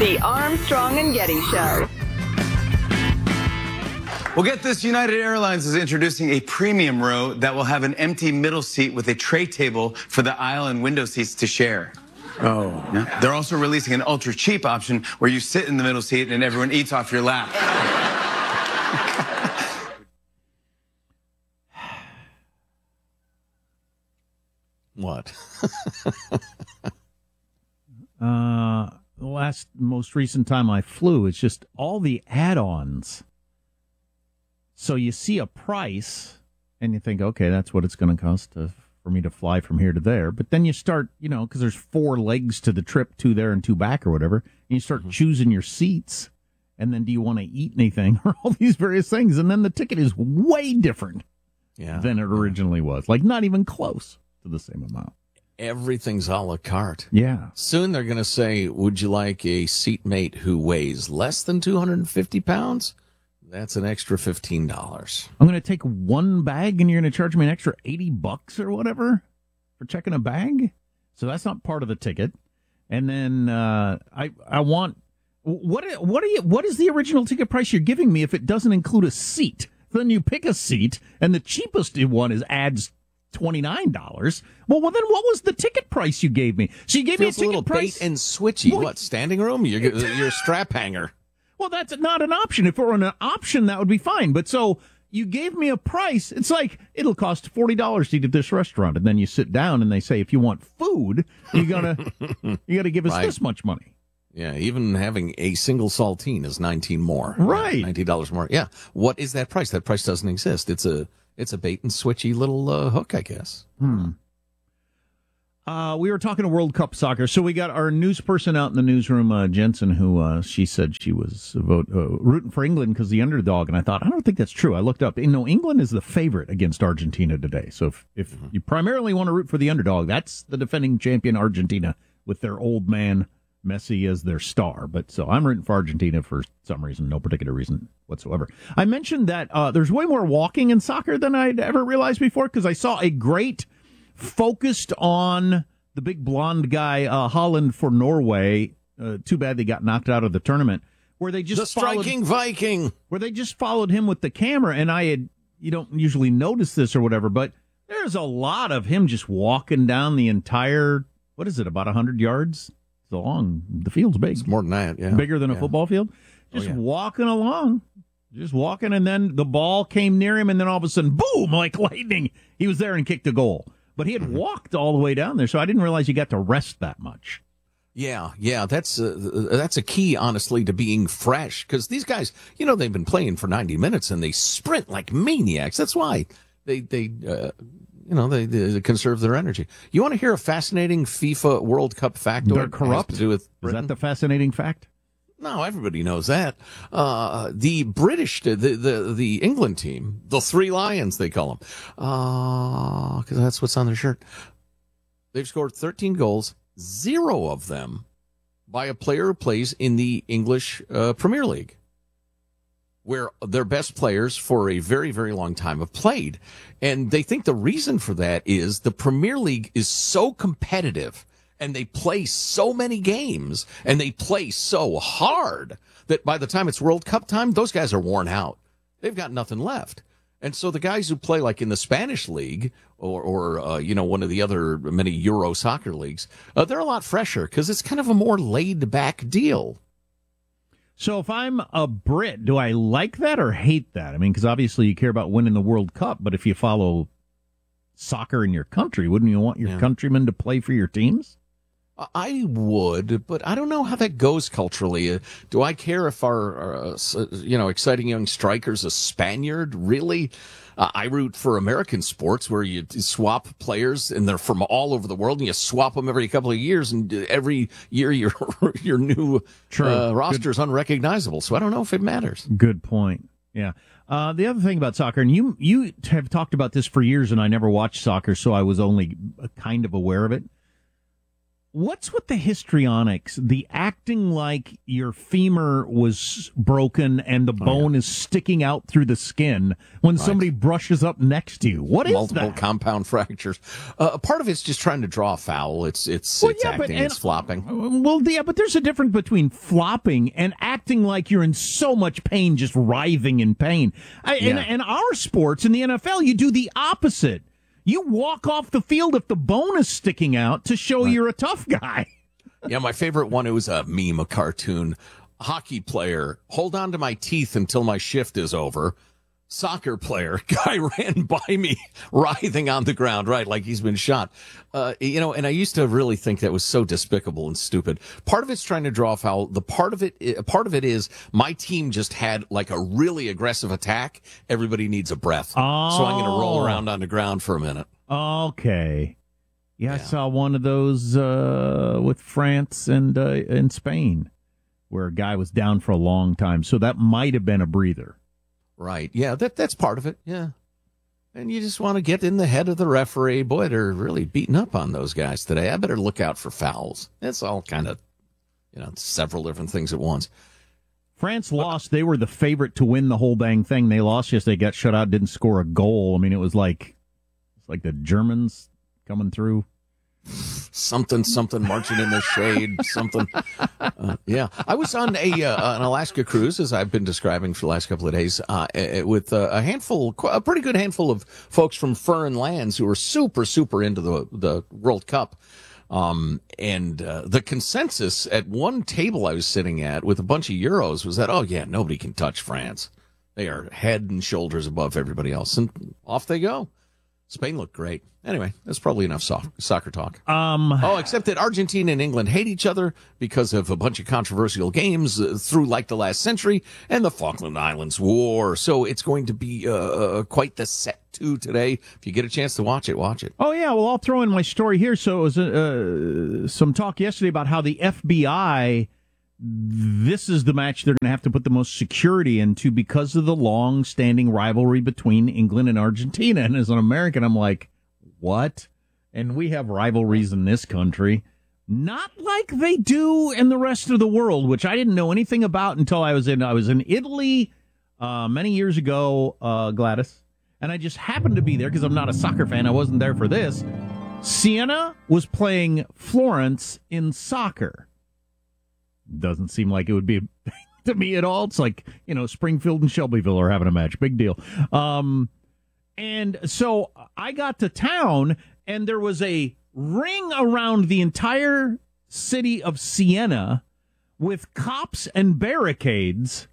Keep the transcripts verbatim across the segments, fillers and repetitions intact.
The Armstrong and Getty Show. Well, get this. United Airlines is introducing a premium row that will have an empty middle seat with a tray table for the aisle and window seats to share. Oh. Yeah. They're also releasing an ultra cheap option where you sit in the middle seat and everyone eats off your lap. What? uh, the last, most recent time I flew, it's just all the add-ons. So you see a price, and you think, okay, that's what it's going to cost to, for me to fly from here to there. But then you start, you know, because there's four legs to the trip, two there and two back or whatever, and you start mm-hmm. choosing your seats. And then do you want to eat anything or all these various things? And then the ticket is way different yeah. than it originally was. Like not even close to the same amount. Everything's a la carte. Yeah. Soon they're going to say, would you like a seatmate who weighs less than two hundred fifty pounds? That's an extra fifteen dollars. I'm going to take one bag and you're going to charge me an extra eighty bucks or whatever for checking a bag? So that's not part of the ticket. And then uh, I I want what what are you what is the original ticket price you're giving me if it doesn't include a seat? Then you pick a seat and the cheapest one is adds twenty-nine dollars. Well, well, then what was the ticket price you gave me? So you gave Feels me a ticket a little price bait and switchy. What, what standing room? You're, you're a strap hanger. Well, that's not an option. If it were an option, that would be fine. But so you gave me a price. It's like it'll cost forty dollars to eat at this restaurant, and then you sit down and they say, if you want food, you gotta you gotta give us right. this much money. Yeah, even having a single saltine is nineteen more. Right, yeah, nineteen dollars more. Yeah, what is that price? That price doesn't exist. It's a it's a bait and switchy little uh, hook, I guess. Hmm. Uh, we were talking to World Cup soccer, so we got our news person out in the newsroom, uh, Jensen, who uh, she said she was vote, uh, rooting for England because the underdog, and I thought, I don't think that's true. I looked up, you know, England is the favorite against Argentina today. So if, if mm-hmm. you primarily want to root for the underdog, that's the defending champion Argentina with their old man Messi as their star. But so I'm rooting for Argentina for some reason, no particular reason whatsoever. I mentioned that uh, there's way more walking in soccer than I'd ever realized before because I saw a great focused on the big blonde guy, uh, Holland for Norway. Uh, too bad they got knocked out of the tournament. Where they just the striking followed, Viking. Where they just followed him with the camera, and I had you don't usually notice this or whatever, but there's a lot of him just walking down the entire. What is it? About a hundred yards. It's long. The field's big. It's more than that. Yeah, bigger than a yeah. football field. Just oh, yeah. walking along. Just walking, and then the ball came near him, and then all of a sudden, boom, like lightning, he was there and kicked a goal. But he had mm-hmm. walked all the way down there, so I didn't realize you got to rest that much. Yeah, yeah, that's uh, that's a key, honestly, to being fresh. Because these guys, you know, they've been playing for ninety minutes, and they sprint like maniacs. That's why they, they uh, you know, they, they conserve their energy. You want to hear a fascinating FIFA World Cup fact? They're corrupt? To do with Is that the fascinating fact? No, everybody knows that. Uh, the British, the, the the England team, the Three Lions, they call them, because uh, that's what's on their shirt. They've scored thirteen goals, zero of them by a player who plays in the English uh, Premier League, where their best players for a very, very long time have played. And they think the reason for that is the Premier League is so competitive and they play so many games, and they play so hard that by the time it's World Cup time, those guys are worn out. They've got nothing left. And so the guys who play like in the Spanish league or, or uh, you know, one of the other many Euro soccer leagues, uh, they're a lot fresher because it's kind of a more laid-back deal. So if I'm a Brit, do I like that or hate that? I mean, because obviously you care about winning the World Cup, but if you follow soccer in your country, wouldn't you want your yeah. countrymen to play for your teams? I would, but I don't know how that goes culturally. Uh, do I care if our, uh, you know, exciting young striker's a Spaniard? Really? Uh, I root for American sports where you swap players and they're from all over the world and you swap them every couple of years, and every year your your new uh, roster is unrecognizable. So I don't know if it matters. Good point. Yeah. Uh, the other thing about soccer, and you you have talked about this for years, and I never watched soccer, so I was only kind of aware of it. What's with the histrionics? The acting like your femur was broken and the bone oh, yeah. is sticking out through the skin when right. somebody brushes up next to you. What is Multiple that? compound fractures. Uh, part of it's just trying to draw a foul. It's it's, well, it's yeah, acting. But, and, it's flopping. Well, yeah, but there's a difference between flopping and acting like you're in so much pain, just writhing in pain. I, yeah. in, in our sports, in the N F L, you do the opposite. You walk off the field if the bone is sticking out to show right. you're a tough guy. Yeah, my favorite one, it was a meme, a cartoon. Hockey player, hold on to my teeth until my shift is over. Soccer player, guy ran by me, writhing on the ground, right, like he's been shot. Uh, you know, and I used to really think that was so despicable and stupid. Part of it's trying to draw a foul. The part of it, part of it is my team just had like a really aggressive attack. Everybody needs a breath. Oh. So I'm going to roll around on the ground for a minute. Okay. Yeah, yeah. I saw one of those uh, with France and uh, in Spain where a guy was down for a long time. So that might have been a breather. Right. Yeah, that that's part of it. Yeah. And you just want to get in the head of the referee. Boy, they're really beating up on those guys today. I better look out for fouls. It's all kind of, you know, several different things at once. France lost. They were the favorite to win the whole dang thing. They lost yesterday, got shut out, didn't score a goal. I mean, it was like, it's like the Germans coming through. Something, something, marching in the shade, something. Uh, yeah. I was on a uh, an Alaska cruise, as I've been describing for the last couple of days, uh, with uh, a handful, a pretty good handful of folks from foreign lands who were super, super into the, the World Cup. Um, and uh, the consensus at one table I was sitting at with a bunch of Euros was that, oh, yeah, nobody can touch France. They are head and shoulders above everybody else. And off they go. Spain looked great. Anyway, that's probably enough so- soccer talk. Um, oh, except that Argentina and England hate each other because of a bunch of controversial games uh, through like the last century and the Falkland Islands War. So it's going to be uh, quite the set two today. If you get a chance to watch it, watch it. Oh, yeah. Well, I'll throw in my story here. So it was uh, some talk yesterday about how the F B I, this is the match they're going to have to put the most security into because of the long-standing rivalry between England and Argentina. And as an American, I'm like, what? And we have rivalries in this country. Not like they do in the rest of the world, which I didn't know anything about until I was in I was in Italy uh, many years ago, uh, Gladys. And I just happened to be there because I'm not a soccer fan. I wasn't there for this. Siena was playing Florence in soccer. Doesn't seem like it would be to me at all. It's like, you know, Springfield and Shelbyville are having a match. Big deal. Um, and so I got to town, and there was a ring around the entire city of Siena with cops and barricades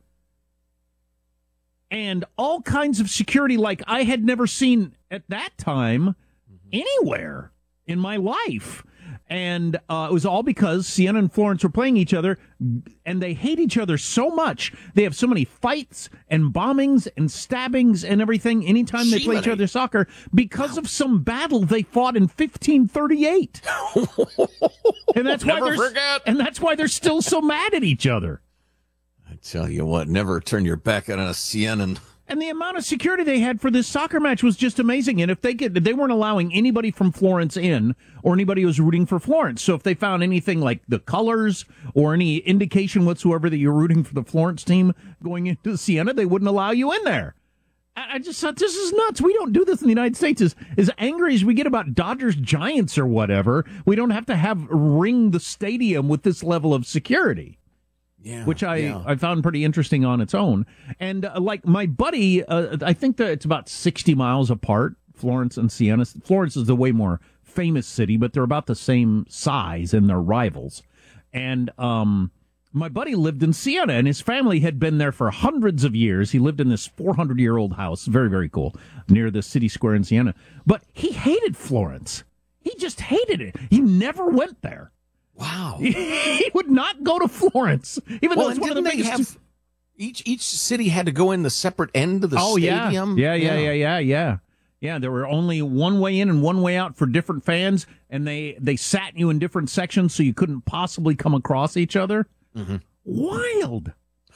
and all kinds of security like I had never seen at that time anywhere in my life. And uh, it was all because Siena and Florence were playing each other, and they hate each other so much. They have so many fights and bombings and stabbings and everything anytime they play each other soccer because wow. of some battle they fought in fifteen thirty-eight. and that's why never they're forget. And that's why they're still so mad at each other. I tell you what, never turn your back on a Sienan. And the amount of security they had for this soccer match was just amazing. And if they get, they weren't allowing anybody from Florence in or anybody who was rooting for Florence. So if they found anything like the colors or any indication whatsoever that you're rooting for the Florence team going into Siena, they wouldn't allow you in there. I just thought, this is nuts. We don't do this in the United States. As, as angry as we get about Dodgers Giants or whatever, we don't have to have ring the stadium with this level of security. Yeah, which I, yeah. I found pretty interesting on its own. And uh, like my buddy, uh, I think that it's about sixty miles apart, Florence and Siena. Florence is the way more famous city, but they're about the same size and they're rivals. And um, my buddy lived in Siena, and his family had been there for hundreds of years. He lived in this four hundred year old house, very, very cool, near the city square in Siena. But he hated Florence. He just hated it. He never went there. Wow. He would not go to Florence, even well, though it's one of the biggest. Have, each each city had to go in the separate end of the oh, stadium. Yeah. Yeah, yeah, yeah, yeah, yeah. Yeah, there were only one way in and one way out for different fans, and they, they sat you in different sections so you couldn't possibly come across each other. Mm-hmm. Wild.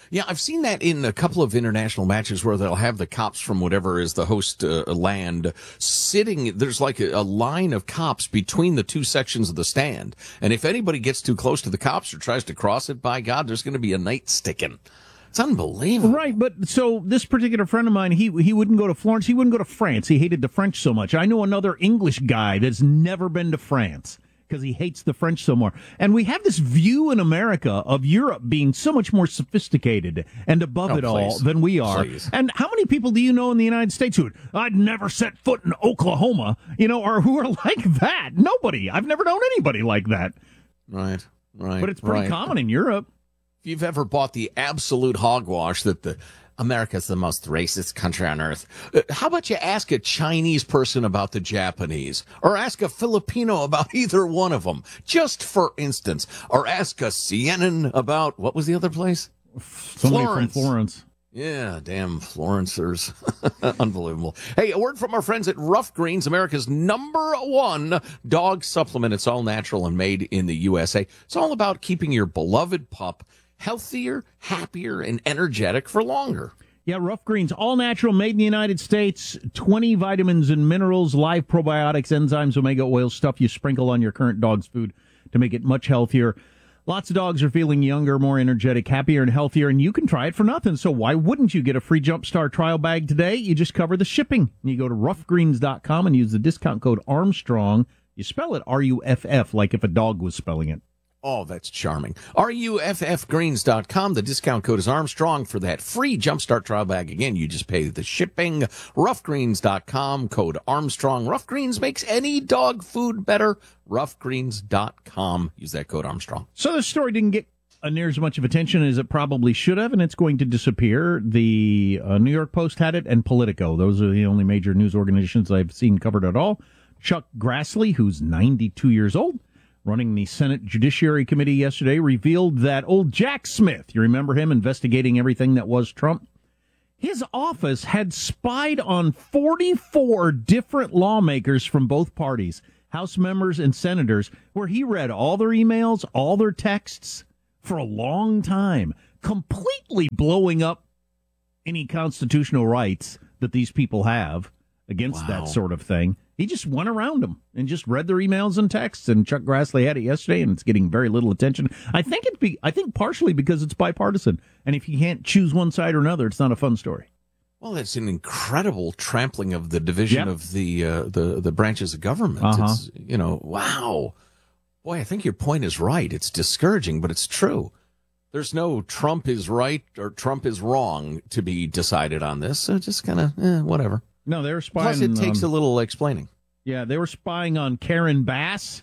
Yeah, I've seen that in a couple of international matches where they'll have the cops from whatever is the host uh, land sitting. There's like a, a line of cops between the two sections of the stand. And if anybody gets too close to the cops or tries to cross it, by God, there's going to be a night sticking. It's unbelievable. Right, but so this particular friend of mine, he he wouldn't go to Florence. He wouldn't go to France. He hated the French so much. I know another English guy that's never been to France because he hates the French so much. And we have this view in America of Europe being so much more sophisticated and above Oh, it all please. than we are. Please. And how many people do you know in the United States who would, I'd never set foot in Oklahoma, you know, or who are like that? Nobody. I've never known anybody like that. Right, right. But it's pretty right. common in Europe. If you've ever bought the absolute hogwash that the America's the most racist country on earth, uh, how about you ask a Chinese person about the Japanese, or ask a Filipino about either one of them, just for instance, or ask a Sienan about, what was the other place? Somebody Florence. from Florence. Yeah, damn Florencers. Unbelievable. Hey, a word from our friends at Rough Greens, America's number one dog supplement. It's all natural and made in the U S A. It's all about keeping your beloved pup healthier, happier, and energetic for longer. Yeah, Rough Greens, all natural, made in the United States, twenty vitamins and minerals, live probiotics, enzymes, omega oils, stuff you sprinkle on your current dog's food to make it much healthier. Lots of dogs are feeling younger, more energetic, happier, and healthier, and you can try it for nothing. So why wouldn't you get a free Jumpstart trial bag today? You just cover the shipping. You go to rough greens dot com and use the discount code Armstrong. You spell it R U F F, like if a dog was spelling it. Oh, that's charming. R U F F greens dot com. The discount code is Armstrong for that free Jumpstart trial bag. Again, you just pay the shipping. rough greens dot com, code Armstrong. Rough Greens makes any dog food better. rough greens dot com. Use that code Armstrong. So this story didn't get uh, near as much of attention as it probably should have, and it's going to disappear. The uh, New York Post had it, and Politico. Those are the only major news organizations I've seen covered at all. Chuck Grassley, who's ninety-two years old, running the Senate Judiciary Committee yesterday, revealed that old Jack Smith, you remember him investigating everything that was Trump? His office had spied on forty-four different lawmakers from both parties, House members and senators, where he read all their emails, all their texts for a long time, completely blowing up any constitutional rights that these people have against Wow. that sort of thing. He just went around them and just read their emails and texts. And Chuck Grassley had it yesterday, and it's getting very little attention. I think it be I think partially because it's bipartisan, and if you can't choose one side or another, it's not a fun story. Well, it's an incredible trampling of the division Yep. of the uh, the the branches of government. Uh-huh. It's, you know, wow. Boy, I think your point is right. It's discouraging, but it's true. There's no Trump is right or Trump is wrong to be decided on this. So just kind of eh, whatever. No, they were spying. Plus, it takes um, a little explaining. Yeah, they were spying on Karen Bass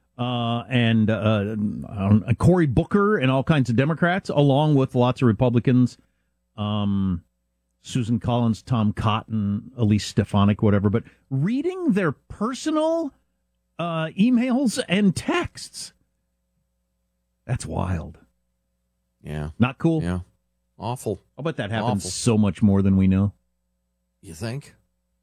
uh, and uh, on Cory Booker and all kinds of Democrats, along with lots of Republicans, um, Susan Collins, Tom Cotton, Elise Stefanik, whatever. But reading their personal uh, emails and texts, that's wild. Yeah. Not cool. Yeah. Awful. I'll bet that happens Awful. so much more than we know. You think?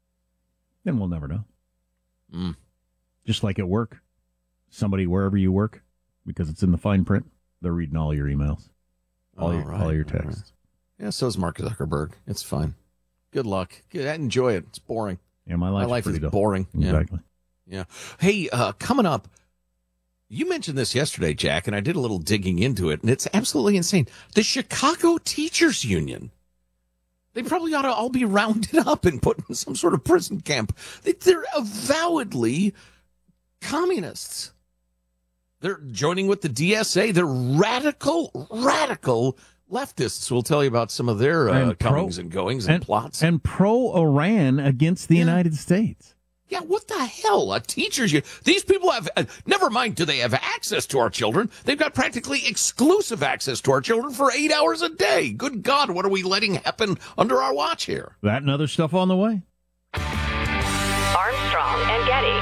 Then we'll never know. Mm. Just like at work, somebody wherever you work, because it's in the fine print, they're reading all your emails, all, your, right, all your all texts. right. Yeah, so's Mark Zuckerberg. It's fine. Good luck. Good, enjoy it. It's boring. Yeah, my, My life's life is pretty dull. boring. Yeah. Exactly. Yeah. Hey, uh, coming up, you mentioned this yesterday, Jack, and I did a little digging into it, and it's absolutely insane. The Chicago Teachers Union. They probably ought to all be rounded up and put in some sort of prison camp. They- They're avowedly communists. They're joining with the D S A. They're radical, radical leftists. We'll tell you about some of their uh, And pro- comings and goings and, And, plots. and pro-Iran against the Yeah. United States. Yeah, what the hell? A teacher's union. These people have, uh, never mind, do they have access to our children? They've got practically exclusive access to our children for eight hours a day. Good God, what are we letting happen under our watch here? That and other stuff on the way. Armstrong and Getty.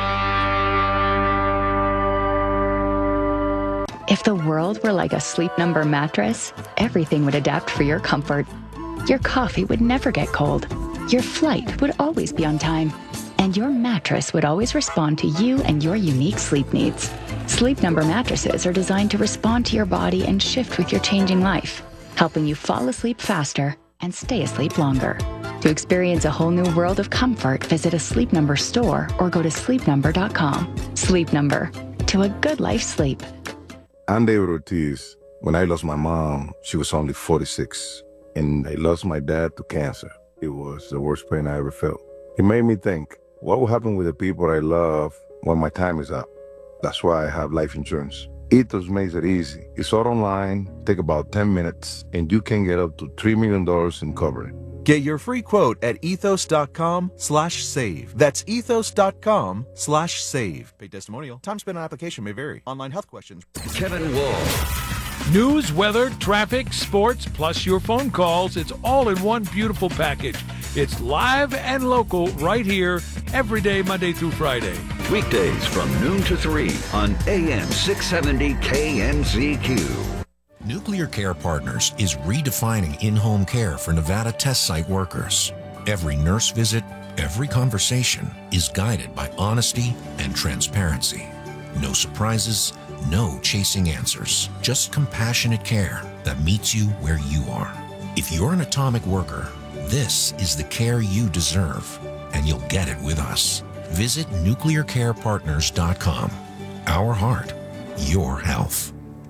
If the world were like a Sleep Number mattress, everything would adapt for your comfort. Your coffee would never get cold. Your flight would always be on time. And your mattress would always respond to you and your unique sleep needs. Sleep Number mattresses are designed to respond to your body and shift with your changing life. helping you fall asleep faster and stay asleep longer. To experience a whole new world of comfort, visit a Sleep Number store or go to sleep number dot com. Sleep Number, to a good life's sleep. I'm David Ortiz. When I lost my mom, she was only forty-six, and I lost my dad to cancer. It was the worst pain I ever felt. It made me think, what will happen with the people I love when my time is up? That's why I have life insurance. Ethos makes it easy. It's all online, take about ten minutes, and you can get up to three million dollars in coverage. Get your free quote at ethos.com slash save. That's ethos.com slash save. Paid testimonial. Time spent on application may vary. Online health questions. Kevin Wall. News, weather, traffic, sports, plus your phone calls. It's all in one beautiful package. It's live and local right here every day, Monday through Friday. Weekdays from noon to three on A M six seventy K M Z Q. Nuclear Care Partners is redefining in-home care for Nevada test site workers. Every nurse visit, every conversation is guided by honesty and transparency. No surprises, no chasing answers, just compassionate care that meets you where you are. If you're an atomic worker, this is the care you deserve, and you'll get it with us. Visit nuclear care partners dot com. Our heart, your health.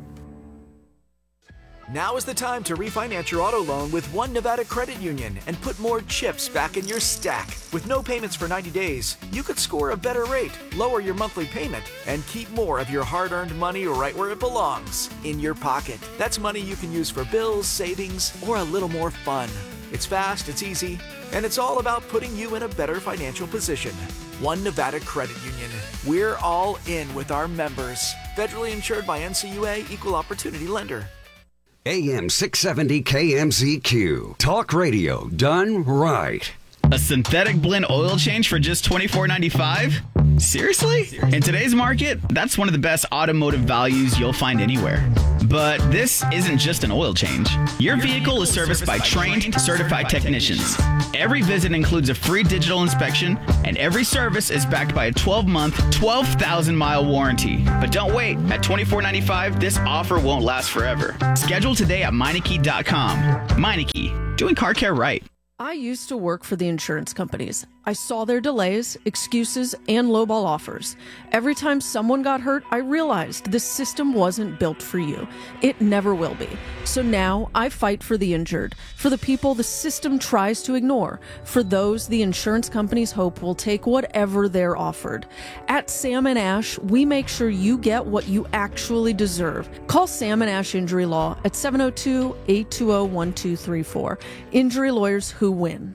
Now is the time to refinance your auto loan with One Nevada Credit Union and put more chips back in your stack. With no payments for ninety days, you could score a better rate, lower your monthly payment, and keep more of your hard-earned money right where it belongs, in your pocket. That's money you can use for bills, savings, or a little more fun. It's fast, it's easy, and it's all about putting you in a better financial position. One Nevada Credit Union. We're all in with our members. Federally insured by N C U A, Equal Opportunity Lender. A M six seventy K M Z Q. Talk radio done right. A synthetic blend oil change for just twenty-four ninety-five? Seriously? In today's market, that's one of the best automotive values you'll find anywhere. But this isn't just an oil change. Your vehicle is serviced by trained, certified technicians. Every visit includes a free digital inspection, and every service is backed by a twelve-month, twelve thousand mile warranty. But don't wait. At twenty-four ninety-five, this offer won't last forever. Schedule today at Meineke dot com. Meineke, doing car care right. I used to work for the insurance companies. I saw their delays, excuses, and lowball offers. Every time someone got hurt, I realized this system wasn't built for you. It never will be. So now I fight for the injured, for the people the system tries to ignore, for those the insurance companies hope will take whatever they're offered. At Sam and Ash, we make sure you get what you actually deserve. Call Sam and Ash Injury Law at seven oh two, eight two oh, one two three four. Injury lawyers who win.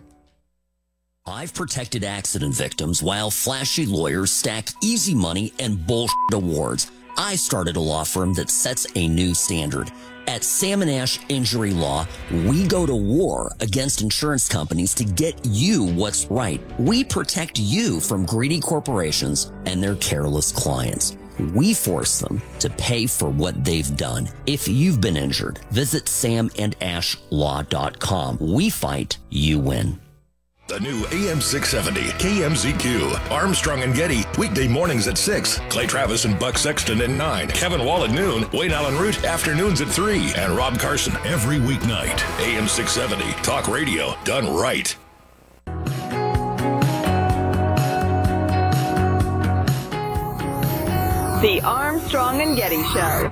I've protected accident victims while flashy lawyers stack easy money and bullshit awards. I started a law firm that sets a new standard. At Sam and Ash Injury Law, we go to war against insurance companies to get you what's right. We protect you from greedy corporations and their careless clients. We force them to pay for what they've done. If you've been injured, visit sam and ash law dot com. We fight, you win. The new A M six seventy K M Z Q. Armstrong and Getty, weekday mornings at six. Clay Travis and Buck Sexton at nine. Kevin Wall at noon. Wayne Allen Root, afternoons at three. And Rob Carson every weeknight. A M six seventy. Talk radio done right. The Armstrong and Getty Show.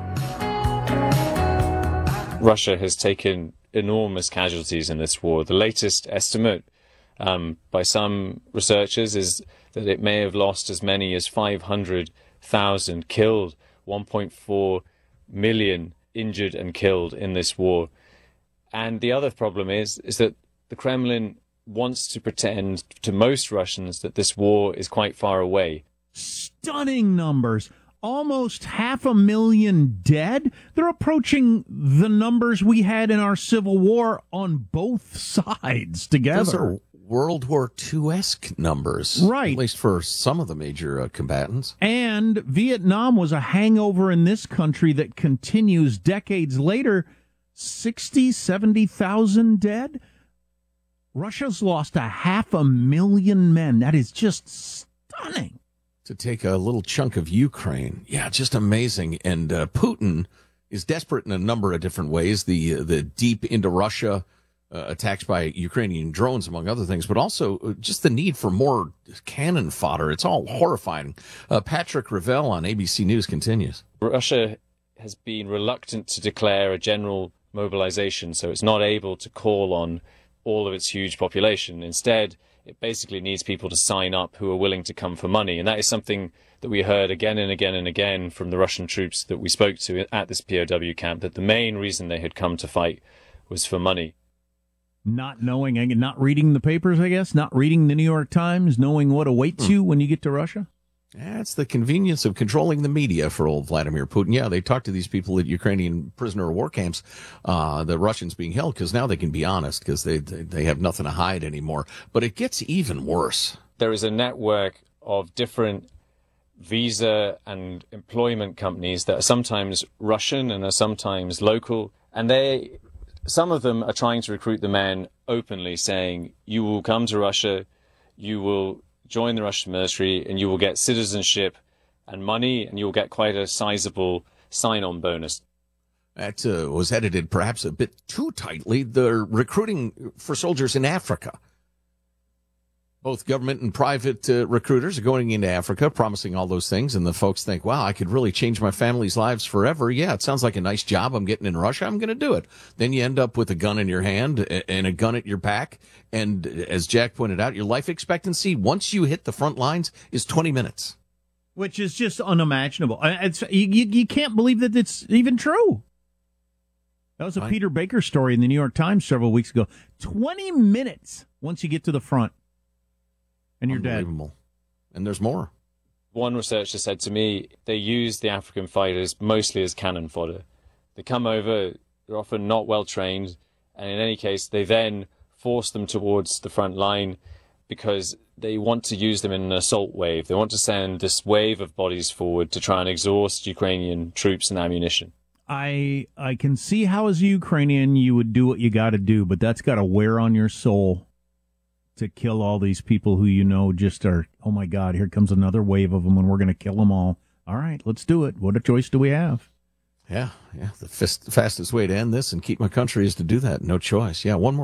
Russia has taken enormous casualties in this war. The latest estimate um, by some researchers is that it may have lost as many as five hundred thousand killed, one point four million injured and killed in this war. And the other problem is, is that the Kremlin wants to pretend to most Russians that this war is quite far away. Stunning numbers. Almost half a million dead. They're approaching the numbers we had in our Civil War on both sides together. Those are World War Two-esque numbers. Right. At least for some of the major uh, combatants. And Vietnam was a hangover in this country that continues decades later. sixty, seventy thousand dead. Russia's lost a half a million men. That is just stunning. To take a little chunk of Ukraine. Yeah, just amazing. And uh, Putin is desperate in a number of different ways. The the deep into Russia uh, attacks by Ukrainian drones, among other things, but also just the need for more cannon fodder. It's all horrifying. Uh, Patrick Ravel on A B C News continues. Russia has been reluctant to declare a general mobilization, so it's not able to call on all of its huge population. Instead, it basically needs people to sign up who are willing to come for money. And that is something that we heard again and again and again from the Russian troops that we spoke to at this P O W camp, that the main reason they had come to fight was for money. Not knowing, not reading the papers, I guess, not reading the New York Times, knowing what awaits mm. you when you get to Russia? That's the convenience of controlling the media for old Vladimir Putin. Yeah, they talk to these people at Ukrainian prisoner of war camps, uh, the Russians being held, because now they can be honest, because they, they they have nothing to hide anymore. But it gets even worse. There is a network of different visa and employment companies that are sometimes Russian and are sometimes local, and they, some of them are trying to recruit the men openly, saying, you will come to Russia, you will join the Russian military, and you will get citizenship and money, and you'll get quite a sizable sign-on bonus. That uh, was edited perhaps a bit too tightly. They're recruiting for soldiers in Africa. Both government and private uh, recruiters are going into Africa, promising all those things, and the folks think, wow, I could really change my family's lives forever. Yeah, it sounds like a nice job I'm getting in Russia. I'm going to do it. Then you end up with a gun in your hand and a gun at your back, and as Jack pointed out, your life expectancy, once you hit the front lines, is twenty minutes. Which is just unimaginable. It's, you, you can't believe that it's even true. That was a I, Peter Baker story in the New York Times several weeks ago. twenty minutes once you get to the front. And you're dead. And there's more. One researcher said to me, they use the African fighters mostly as cannon fodder. They come over, they're often not well trained, and in any case, they then force them towards the front line because they want to use them in an assault wave. They want to send this wave of bodies forward to try and exhaust Ukrainian troops and ammunition. I I can see how, as a Ukrainian, you would do what you got to do, but that's got to wear on your soul. To kill all these people who you know just are, oh my God, here comes another wave of them and we're going to kill them all. All right, let's do it. What a choice do we have? Yeah, yeah. The fist, fastest way to end this and keep my country is to do that. No choice. Yeah, one more.